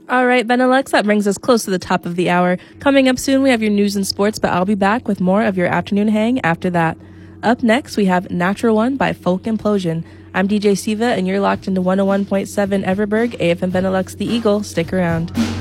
All right, Benelux, that brings us close to the top of the hour. Coming up soon, we have your news and sports, but I'll be back with more of your afternoon hang after that. Up next, we have Natural One by Folk Implosion. I'm DJ Siva, and you're locked into 101.7 Everberg, AFM Benelux The Eagle. Stick around.